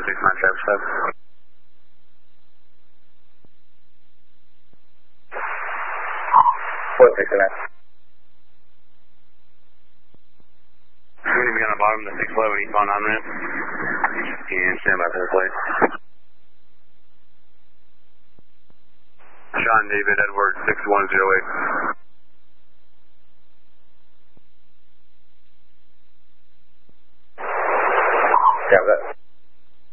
69 Travis 7. What 69? We're going to be on the bottom of the 611 eastbound on ramp. And stand by for the plate. John David Edward 6108.